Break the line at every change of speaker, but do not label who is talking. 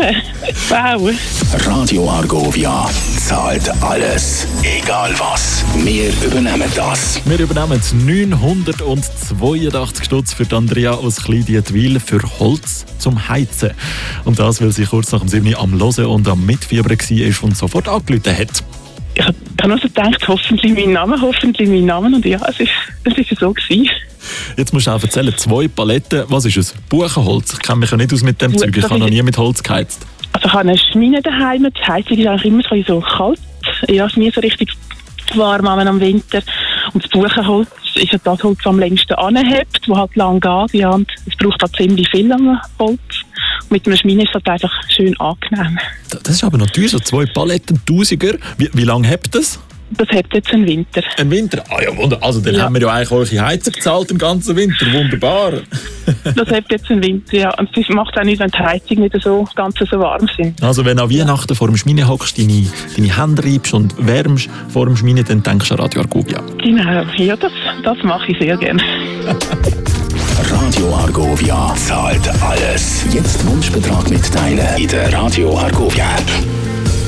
Wow.
Radio Argovia zahlt alles, egal was. Wir übernehmen das.
Wir übernehmen 982 Stutz für die Andrea aus Kleindietwil für Holz zum Heizen. Und das, weil sie kurz nach dem 7. am Hören und am Mitfiebern war und sofort angerufen hat.
Ich habe also gedacht, hoffentlich mein Name. Und ja, es ist so gewesen.
Jetzt musst du auch erzählen, 2 Paletten, was ist es? Buchenholz? Ich kenne mich ja nicht aus mit dem Zeug, ich habe noch nie mit Holz geheizt.
Also ich habe eine Schmine daheim, die Heizung ist eigentlich immer so kalt. Ja, es ist nie so richtig warm am Winter. Und das Buchenholz ist ja das Holz, das am längsten anhebt, das halt lang geht. Ja, und es braucht halt ziemlich viel an Holz. Und mit einer Schmine ist das einfach schön angenehm.
Das ist aber natürlich so 2 Paletten, 1000er. Wie lange hebt das?
Das hat jetzt einen Winter.
Ein Winter? Ah ja, wunderbar. Also dann haben wir ja eigentlich eure Heizung gezahlt den ganzen Winter. Wunderbar.
Das hat jetzt einen Winter, ja. Und es macht auch nicht, wenn die Heizung nicht so ganz so warm sind.
Also wenn du an Weihnachten vor dem Schmine hockst, deine Hände reibst und wärmst vor dem Schmine, dann denkst du an Radio Argovia.
Genau, ja, das mache ich sehr gerne.
Radio Argovia zahlt alles. Jetzt Wunschbetrag mitteilen in der Radio Argovia App.